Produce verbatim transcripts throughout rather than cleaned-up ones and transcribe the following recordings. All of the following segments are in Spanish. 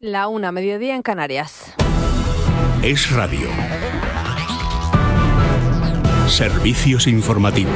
La una, mediodía en Canarias. Es Radio. Servicios informativos.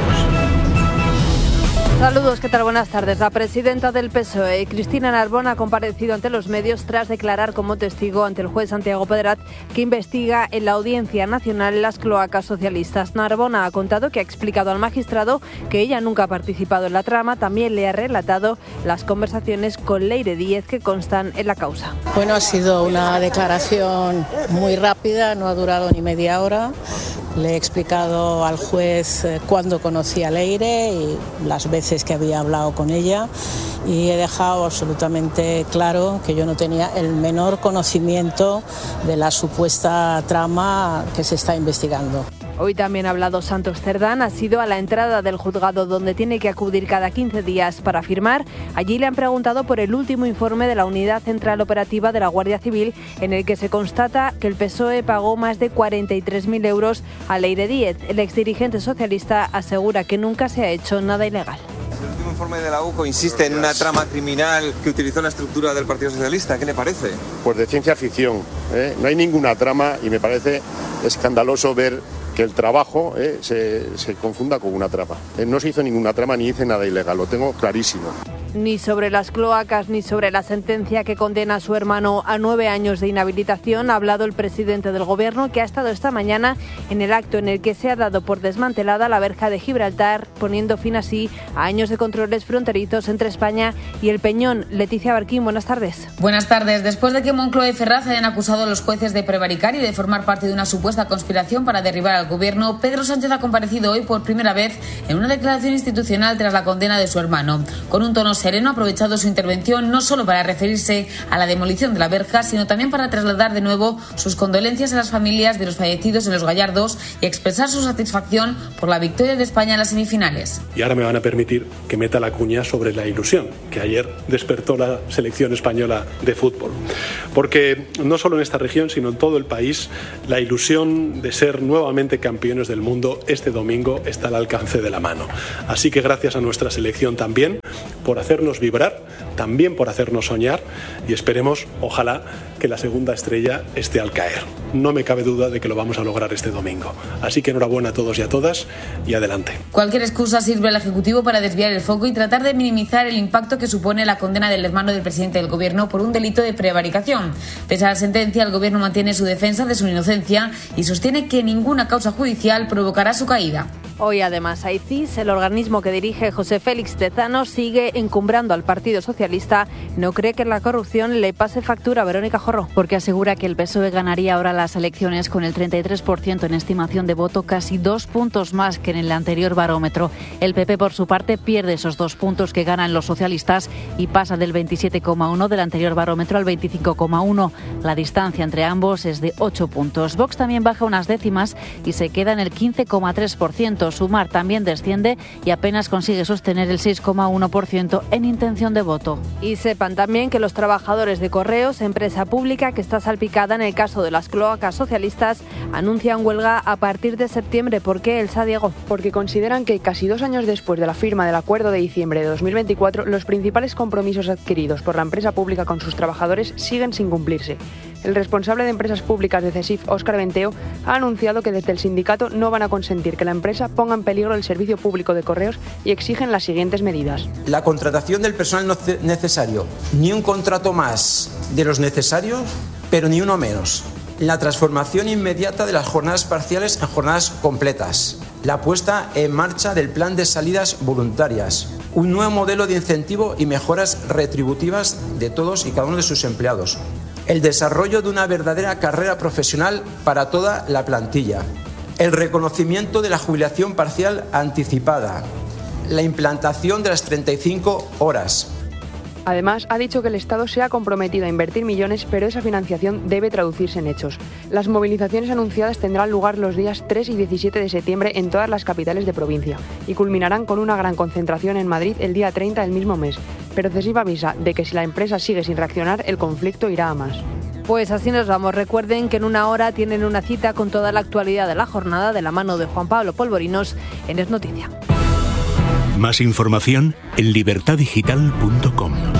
Saludos, ¿qué tal? Buenas tardes. La presidenta del P S O E, Cristina Narbona, ha comparecido ante los medios tras declarar como testigo ante el juez Santiago Pedret, que investiga en la Audiencia Nacional las cloacas socialistas. Narbona ha contado que ha explicado al magistrado que ella nunca ha participado en la trama. También le ha relatado las conversaciones con Leire Díez que constan en la causa. Bueno, ha sido una declaración muy rápida, no ha durado ni media hora. Le he explicado al juez cuándo conocí a Leire y las veces que había hablado con ella, y he dejado absolutamente claro que yo no tenía el menor conocimiento de la supuesta trama que se está investigando. Hoy también ha hablado Santos Cerdán, ha sido a la entrada del juzgado donde tiene que acudir cada quince días para firmar. Allí le han preguntado por el último informe de la Unidad Central Operativa de la Guardia Civil, en el que se constata que el P S O E pagó más de cuarenta y tres mil euros a Leire Díez. El exdirigente socialista asegura que nunca se ha hecho nada ilegal. El último informe de la U C O insiste en una trama criminal que utilizó la estructura del Partido Socialista. ¿Qué le parece? Pues de ciencia ficción, ¿eh? No hay ninguna trama y me parece escandaloso ver que el trabajo eh, se, se confunda con una trama. Eh, no se hizo ninguna trama ni hice nada ilegal, lo tengo clarísimo. Ni sobre las cloacas ni sobre la sentencia que condena a su hermano a nueve años de inhabilitación ha hablado el presidente del Gobierno, que ha estado esta mañana en el acto en el que se ha dado por desmantelada la verja de Gibraltar, poniendo fin así a años de controles fronterizos entre España y el Peñón. Leticia Barquín, buenas tardes. Buenas tardes. Después de que Moncloa y Ferraz hayan acusado a los jueces de prevaricar y de formar parte de una supuesta conspiración para derribar al Gobierno, Pedro Sánchez ha comparecido hoy por primera vez en una declaración institucional tras la condena de su hermano. Con un tono sereno ha aprovechado su intervención no solo para referirse a la demolición de la verja, sino también para trasladar de nuevo sus condolencias a las familias de los fallecidos en Los Gallardos y expresar su satisfacción por la victoria de España en las semifinales. Y ahora me van a permitir que meta la cuña sobre la ilusión que ayer despertó la selección española de fútbol. Porque no solo en esta región, sino en todo el país, la ilusión de ser nuevamente campeones del mundo este domingo está al alcance de la mano. Así que gracias a nuestra selección también por hacernos vibrar, también por hacernos soñar, y esperemos, ojalá, que la segunda estrella esté al caer. No me cabe duda de que lo vamos a lograr este domingo. Así que enhorabuena a todos y a todas y adelante. Cualquier excusa sirve al Ejecutivo para desviar el foco y tratar de minimizar el impacto que supone la condena del hermano del presidente del Gobierno por un delito de prevaricación. Pese a la sentencia, el Gobierno mantiene su defensa de su inocencia y sostiene que ninguna causa judicial provocará su caída. Hoy además A I C I S, el organismo que dirige José Félix Tezanos, sigue encumbrando al Partido Socialista. No cree que la corrupción le pase factura a Verónica Jorro. Porque asegura que el P S O E ganaría ahora las elecciones con el treinta y tres por ciento en estimación de voto, casi dos puntos más que en el anterior barómetro. El P P, por su parte, pierde esos dos puntos que ganan los socialistas y pasa del veintisiete coma uno del anterior barómetro al veinticinco coma uno. La distancia entre ambos es de ocho puntos. Vox también baja unas décimas y se queda en el quince coma tres por ciento. Sumar también desciende y apenas consigue sostener el seis coma uno por ciento en intención de voto. Y sepan también que los trabajadores de Correos, empresa pública que está salpicada en el caso de las cloacas socialistas, anuncian huelga a partir de septiembre. ¿Por qué, Elsa Diego? Porque consideran que casi dos años después de la firma del acuerdo de diciembre de dos mil veinticuatro, los principales compromisos adquiridos por la empresa pública con sus trabajadores siguen sin cumplirse. El responsable de empresas públicas de CESIF, Óscar Benteo, ha anunciado que desde el sindicato no van a consentir que la empresa ponga en peligro el servicio público de correos y exigen las siguientes medidas. La contratación del personal necesario, ni un contrato más de los necesarios, pero ni uno menos. La transformación inmediata de las jornadas parciales en jornadas completas. La puesta en marcha del plan de salidas voluntarias. Un nuevo modelo de incentivo y mejoras retributivas de todos y cada uno de sus empleados. El desarrollo de una verdadera carrera profesional para toda la plantilla. El reconocimiento de la jubilación parcial anticipada. La implantación de las treinta y cinco horas. Además, ha dicho que el Estado se ha comprometido a invertir millones, pero esa financiación debe traducirse en hechos. Las movilizaciones anunciadas tendrán lugar los días tres y diecisiete de septiembre en todas las capitales de provincia y culminarán con una gran concentración en Madrid el día treinta del mismo mes. Pero CESIF avisa de que si la empresa sigue sin reaccionar, el conflicto irá a más. Pues así nos vamos. Recuerden que en una hora tienen una cita con toda la actualidad de la jornada de la mano de Juan Pablo Polvorinos en Es Noticia. Más información en libertad digital punto com.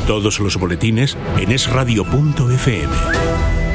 Todos los boletines en es radio punto efe eme.